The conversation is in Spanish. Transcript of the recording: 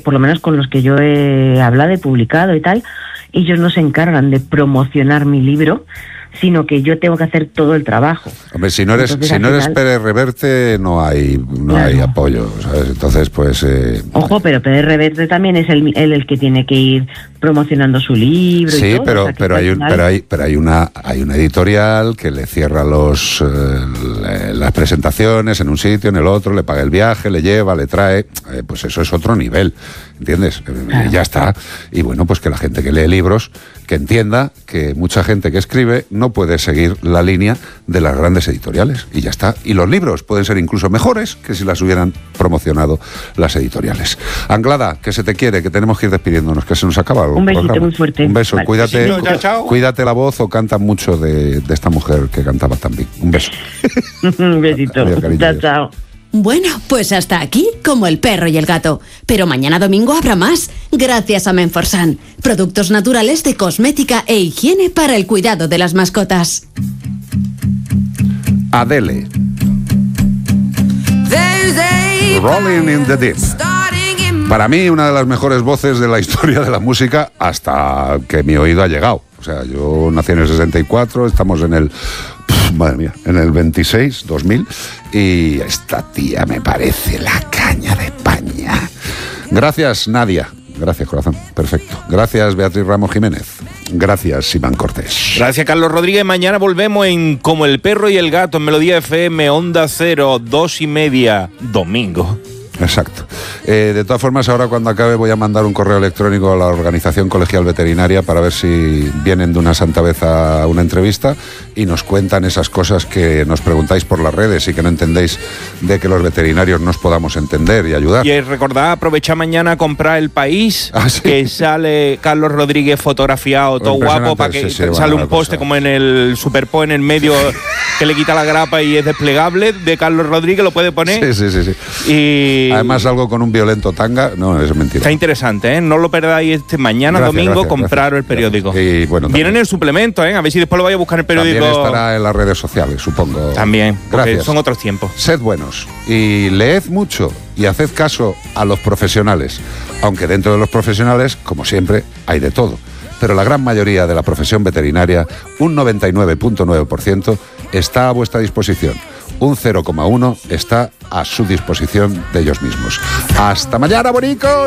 por lo menos con los que yo he hablado, he publicado y tal, ellos no se encargan de promocionar mi libro, sino que yo tengo que hacer todo el trabajo. Hombre, si no eres Pérez Reverte, no hay apoyo, ¿sabes? Entonces, pues... Ojo, pero Pérez Reverte también es el que tiene que ir promocionando su libro. Sí, y todo, pero hay una editorial que le cierra las presentaciones en un sitio, en el otro, le paga el viaje, le lleva, le trae, pues eso es otro nivel, ¿entiendes? Claro. Ya está. Y bueno, pues que la gente que lee libros, que entienda que mucha gente que escribe no puede seguir la línea de las grandes editoriales, y ya está. Y los libros pueden ser incluso mejores que si las hubieran promocionado las editoriales. Anglada, que se te quiere, que tenemos que ir despidiéndonos, que se nos acaba el Un besito programa. muy fuerte. Un beso, vale. Cuídate la voz, o canta mucho de esta mujer que cantaba también. Un beso. Un besito. Adiós, cariño. Chao. Bueno, pues hasta aquí, como el perro y el gato. Pero mañana domingo habrá más, gracias a Menforsan. Productos naturales de cosmética e higiene para el cuidado de las mascotas. Adele. Rolling in the Deep. Para mí, una de las mejores voces de la historia de la música, hasta que mi oído ha llegado. O sea, yo nací en el 64, estamos en el... madre mía, en el 26, 2000, y esta tía me parece la caña de España. Gracias, Nadia. Gracias, corazón. Perfecto. Gracias, Beatriz Ramos Jiménez. Gracias, Iván Cortés. Gracias, Carlos Rodríguez. Mañana volvemos en Como el perro y el gato, en Melodía FM, Onda Cero, 2:30, domingo. Exacto. De todas formas, ahora cuando acabe voy a mandar un correo electrónico a la Organización Colegial Veterinaria para ver si vienen de una santa vez a una entrevista y nos cuentan esas cosas que nos preguntáis por las redes y que no entendéis, de que los veterinarios nos podamos entender y ayudar. Y recordad, aprovechar mañana a comprar El País, ¿sí? Que sale Carlos Rodríguez fotografiado, todo guapo, para que sale un poste como en el Superpo en el medio, que le quita la grapa y es desplegable, de Carlos Rodríguez, lo puede poner. Sí. Y además algo con un violento tanga, no, es mentira. Está interesante, ¿eh? No lo perdáis mañana domingo, compraros el periódico. Y bueno, viene en el suplemento, ¿eh? A ver si después lo vais a buscar en el periódico. También estará en las redes sociales, supongo. También, porque gracias. son otros tiempos. Sed buenos y leed mucho y haced caso a los profesionales, aunque dentro de los profesionales, como siempre, hay de todo. Pero la gran mayoría de la profesión veterinaria, un 99.9%, está a vuestra disposición. Un 0,1% está a su disposición de ellos mismos. ¡Hasta mañana, bonicos!